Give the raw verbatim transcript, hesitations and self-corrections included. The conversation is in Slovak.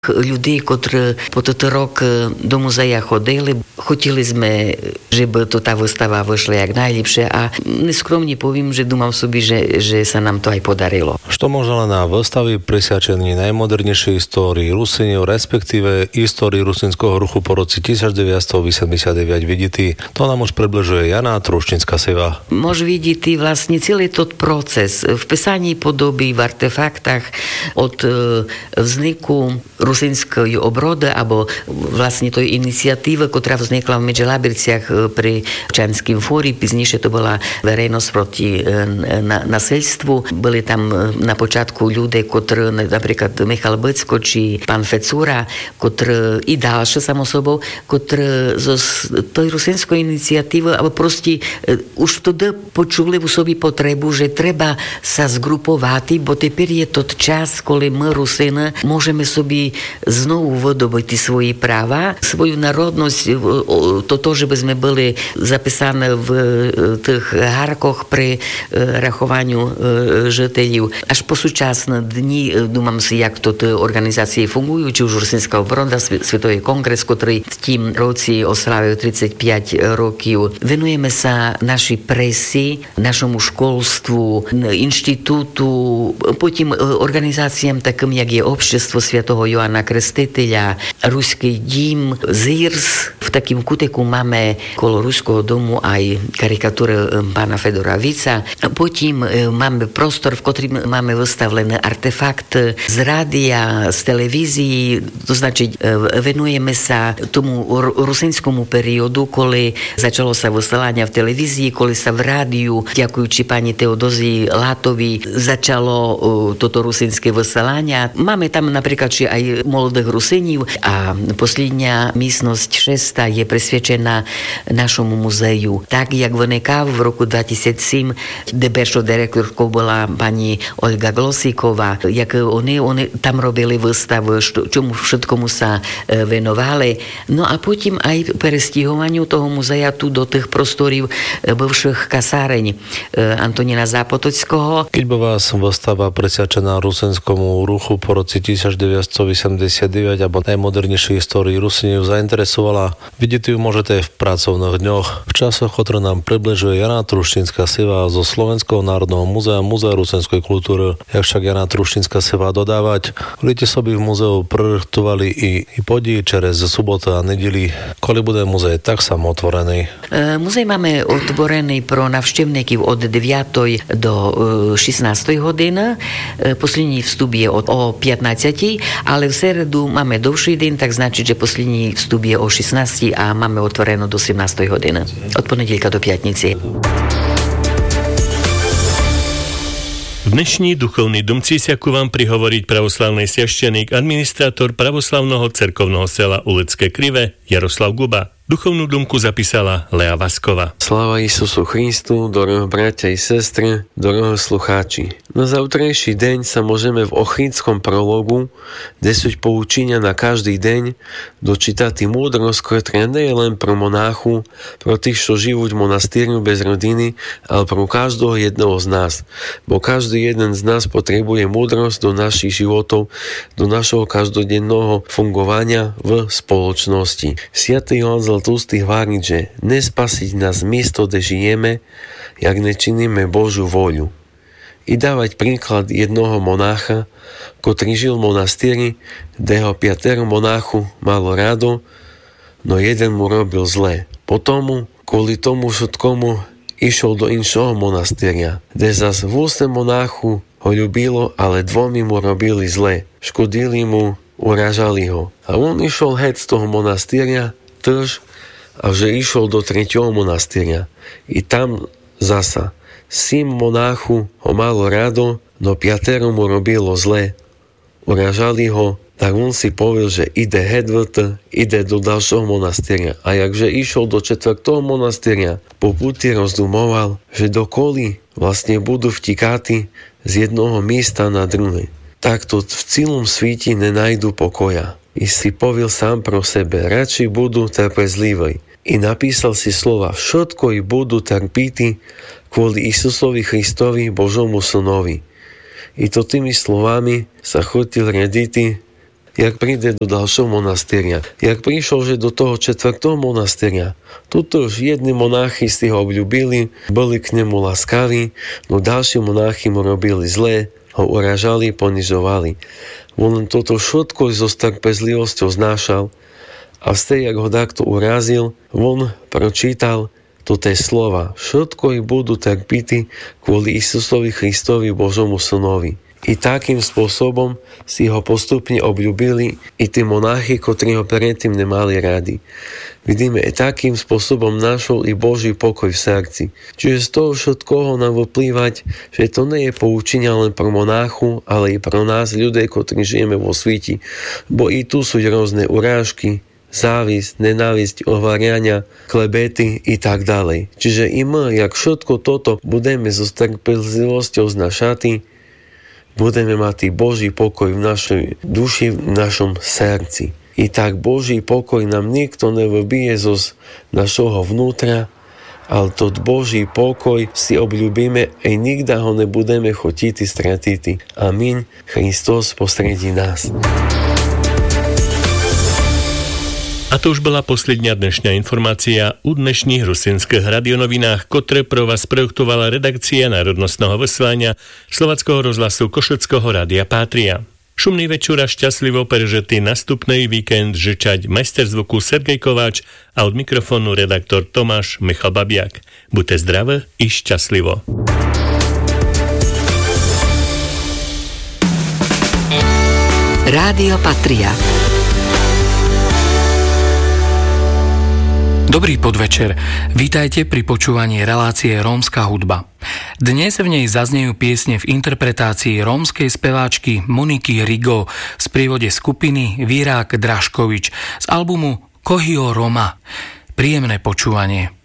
Людей, котрі по той рок до музея ходили, хотіли ми, щоб то та вистава вийшла як найліпше, а нескромні повім, že думав собі, že, že sa nám to aj podarilo. Što možno na výstavy prisviačení najmodernejšej histórii Rusinov, respektíve histórii rusinského ruchu po roci devätnásťstoosemdesiatdeväť vidíte, to nám už približuje Jana Truščínska-Seva. Môže vidieť vlastne celý tot proces v písaní podoby, v artefaktách od vzniku rusínskej obrody, alebo vlastne to je iniciatíva, ktorá vznikla v Medželabirciach pri občianským fóri. Píznejšie to bola verejnosť proti nasilstvu. Boli tam na počiatku ľudia, ktorí, napríklad Michal Bicko, či pán Fecura, ktorí i ďalšie samosobou, ktorí zo tej rusínskej iniciatívy, alebo proste už vtedy počuli v sobie potrebu, že treba sa zgrupovať, bo tepер je to čas, коли ми, русини, môžeme собі знову видобити свої права, свою народність, то то, щоб ми були записані в тих гарках при рахуванню жителів. Аж по сучасні дні, думам си, як тут організації функують, чи Русинська оборона, Світовий конгрес, котрий в тім році ославив тридцять п'ять років. Винуємося нашій пресі, нашому школству, інституту, потім організаціям таким, як є Общество Святого Йоанна Крестителя, Руський дім, ЗИРС. В таким кутику máme коло Руського дому aj karikatúry pána Fedora Vica. Потім máme prostor, v ktorým máme vystavlený artefakt z rádia, z televízii. To значить, venujeme sa tomu rusínskému periodu, коли začalo sa vysielanie v televízii, коли sa v rádiu, ďakujúči pani Teodozii Látovi, začalo toto rusínske vysielanie. Máme tam napríklad aj молодых русинів, а послідня місність шеста є присвячена нашому музею. Так, як виникав в року двадцять сім, де першою директоркою була пані Ольга Глосікова, як вони, вони там робили вистави, чому všetkomu sa винували. Ну, а потім aj перестігуванню того музея тут до тих просторів бивших касарень Антоніна Запотоцького. Keď by vás вистава присвячена rusenskému ruchu po roci devätnásťstoosemdesiatdeväť alebo najmodernejšej histórii Rusinov zainteresovala, vidíte ju môžete v pracovných dňoch, v časoch, ktoré nám približuje Jana Truščínska-Seva zo Slovenského národného múzea, Múzea rusenskej kultúry. Jak však Jana Truščínska-Seva dodávať, budete sobie v múzeu projektovali i, i podí čerez sobotu a nedeli, koľko bude muzej tak samotvorený? Muzej máme otvorený pro navštevníkov od deviatej do šestnástej hodiny. Posledný vstup je od o pätnástej, ale v sredu máme dlhší deň, tak značí, že posledný vstup je o šestnástej a máme otvoreno do sedemnástej hodiny. Od ponedieľka do piatnice. V dnešní duchovný dom Císiaku vám prihovoriť pravoslavný svešteník, administrátor pravoslavného cerkovného sela Ulické Krive Jaroslav Guba. Duchovnú dumku zapísala Lea Vaskova. Sláva Isusu Christu, doroho bratia i sestry, doroho slucháči. Na zautrajší deň sa môžeme v Ochridskom prologu desať poučenia na každý deň dočítať múdrosť, ktorá nie je len pro monáchu, pro tých, čo žijú v monastýriu bez rodiny, ale pro každého jedného z nás. Bo každý jeden z nás potrebuje múdrosť do našich životov, do našho každodenného fungovania v spoločnosti. Svätý Ján Zlatústy hovorí, že nespasiť nás miesto, kde žijeme, jak nečiníme Božiu voľu. I dávať príklad jednoho monácha, ktorý žil v monastýri, kde ho piatero monáchu malo rado, no jeden mu robil zle. Potom, kvôli tomu všetkomu, išiel do inšieho monastýria, kde zas v ústne monáchu ho ľubilo, ale dvomi mu robili zle. Škodili mu, uražali ho. A on išiel hec z toho monastýria, tž, a že išiel do tretieho monastýria. I tam zasa sým monáchu ho malo rado, no piatero mu robilo zle. Uražali ho, tak on si povedal, že ide hedvrt, ide do ďalšieho monastýria. A jakže išiel do četvrtého monastýria, po puti rozdumoval, že dokoli vlastne budú vtikáti z jednoho miesta na druhé. Tak to v celom svete nenajdu pokoja. I si povedal sám pro sebe, radšej budú trpezliví. I napísal si slova, všetko i budú trpíti kvôli Isusovi Christovi, Božomu synovi. I to tými slovami sa chodil riaditi jak príde do ďalšieho monasteria. Jak prišiel, že do toho četvrtého monasteria, tuto už jedni monáchi si ho obľúbili, boli k nemu laskaví, no ďalší monáchi mu robili zlé, ho uražali, ponižovali. On toto všetko so trpezlivosťou znášal a vtedy, jak ho takto urazil, on pročítal toto slova. Všetko ich budú trpiť kvôli Isusovi Christovi, Božomu synovi. I takým spôsobom si ho postupne obľúbili i tí monáchi, ktorí ho predtým nemali radi. Vidíme, i takým spôsobom našol i Boží pokoj v srdci. Čiže z toho všetkoho nám vyplývať, že to nie je poučenia len pro monáchu, ale i pro nás, ľudí, ktorí žijeme vo svete. Bo i tu sú rôzne urážky, závisť, nenávisť, ohovárania, klebety i tak ďalej. Čiže i my, jak všetko toto budeme so trpezlivosťou znašati, budeme mať Boží pokoj v našej duši, v našom srdci. I tak Boží pokoj nám nikto nevybije zo našho vnútra, ale to Boží pokoj si obľúbime a nikdy ho nebudeme chotiti stratiti. Amin. Hristos posredí nás. A to už bola posledná dnešná informácia u dnešných rusinských radionovinách, ktoré pro vás projektovala redakcia Národnostného vysielania Slováckeho rozhlasu Košeckého rádia Pátria. Šumný večer a šťastlivo prežitý nastupný víkend žičať majster zvuku Sergej Kováč a od mikrofónu redaktor Tomáš Michal Babiak. Buďte zdravé i šťastlivo. Rádio Patria. Dobrý podvečer. Vítajte pri počúvaní relácie Rómska hudba. Dnes v nej zaznejú piesne v interpretácii rómskej speváčky Moniky Rigo v sprievode skupiny Virák Draškovič z albumu Kohio Roma. Príjemné počúvanie.